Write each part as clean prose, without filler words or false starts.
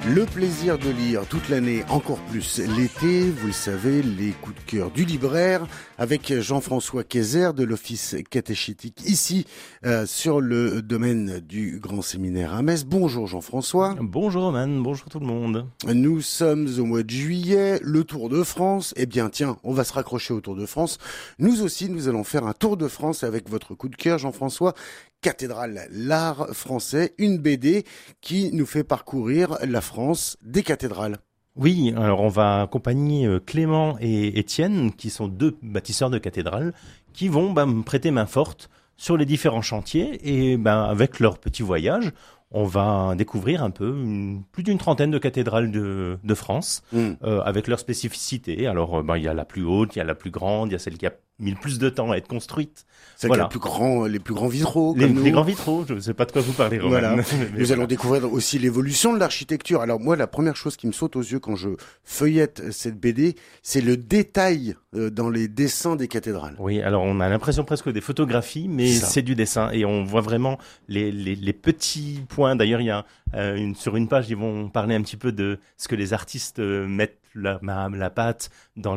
Le plaisir de lire toute l'année, encore plus l'été, vous le savez, les coups de cœur du libraire avec Jean-François Kayser de l'Office catéchétique ici sur le domaine du Grand Séminaire à Metz. Bonjour Jean-François. Bonjour Roman, bonjour tout le monde. Nous sommes au mois de juillet, le Tour de France. Eh bien tiens, on va se raccrocher au Tour de France. Nous aussi, nous allons faire un Tour de France avec votre coup de cœur Jean-François. Cathédrale, l'art français, une BD qui nous fait parcourir la France des cathédrales. Oui, alors on va accompagner Clément et Étienne, qui sont deux bâtisseurs de cathédrales, qui vont me prêter main forte sur les différents chantiers. Et avec leur petit voyage, on va découvrir un peu plus d'une trentaine de cathédrales de France, avec leurs spécificités. Alors, il y a la plus haute, il y a la plus grande, il y a celle qui a mis le plus de temps à être construite. Celle qui a les plus grands vitraux. Les grands vitraux, je ne sais pas de quoi vous parlez, Roman. Voilà. Nous allons découvrir aussi l'évolution de l'architecture. Alors moi, la première chose qui me saute aux yeux quand je feuillette cette BD, c'est le détail dans les dessins des cathédrales. Oui, alors on a l'impression presque des photographies, mais c'est du dessin. Et on voit vraiment les petits points. D'ailleurs, il y a sur une page, ils vont parler un petit peu de ce que les artistes mettent la patte dans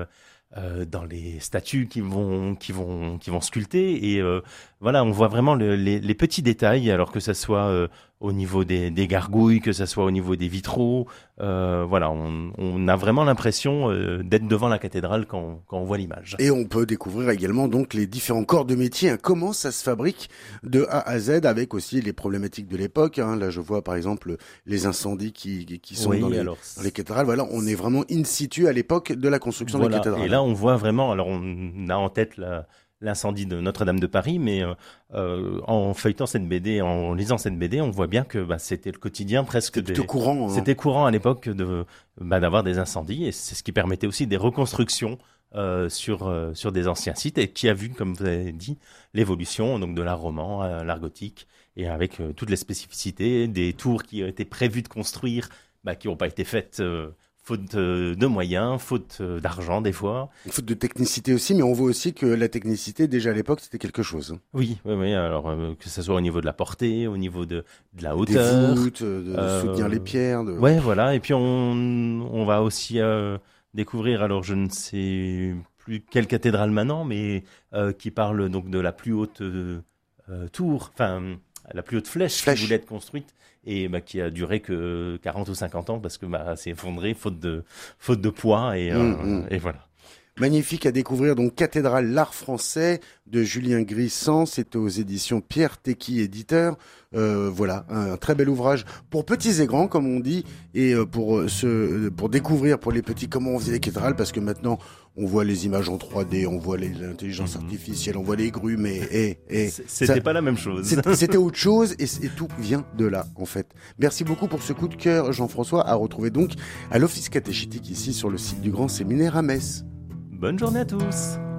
les statues qui vont sculpter. Et voilà, on voit vraiment les petits détails, alors que ça soit au niveau des gargouilles, que ça soit au niveau des vitraux. Voilà, on a vraiment l'impression d'être devant la cathédrale quand on voit l'image. Et on peut découvrir également donc les différents corps de métier, comment ça se fabrique de A à Z, avec aussi les problématiques de l'époque. Là, je vois par exemple les incendies qui sont dans les cathédrales. Voilà, on est vraiment in situ à l'époque de la construction des cathédrales. Et là, on voit vraiment. Alors, on a en tête l'incendie de Notre-Dame de Paris, mais en feuilletant cette BD, en lisant cette BD, on voit bien que c'était le quotidien presque. C'était courant. C'était courant à l'époque d'avoir des incendies, et c'est ce qui permettait aussi des reconstructions sur des anciens sites, et qui a vu, comme vous avez dit, l'évolution donc de l'art roman à l'art gothique, et avec toutes les spécificités, des tours qui ont été prévues de construire, qui n'ont pas été faites. Faute de moyens, faute d'argent des fois. Faute de technicité aussi, mais on voit aussi que la technicité, déjà à l'époque, c'était quelque chose. Oui, alors que ce soit au niveau de la portée, au niveau de la hauteur. Des voûtes, de soutenir les pierres. Ouais, voilà, et puis on va aussi découvrir, alors je ne sais plus quelle cathédrale maintenant, mais qui parle donc de la plus haute tour, enfin la plus haute flèche qui voulait être construite, et qui a duré que 40 ou 50 ans parce que s'est effondré faute de poids, et voilà. Magnifique à découvrir, donc Cathédrale, l'art français de Julien Grissant, c'est aux éditions Pierre Tecky, éditeur. Voilà, un très bel ouvrage pour petits et grands, comme on dit, et pour découvrir pour les petits comment on faisait les cathédrales, parce que maintenant on voit les images en 3D, on voit l'intelligence artificielle, on voit les grues, mais c'était pas la même chose. C'était autre chose, et tout vient de là en fait. Merci beaucoup pour ce coup de cœur, Jean-François, à retrouver donc à l'Office catéchétique ici sur le site du Grand Séminaire à Metz. Bonne journée à tous.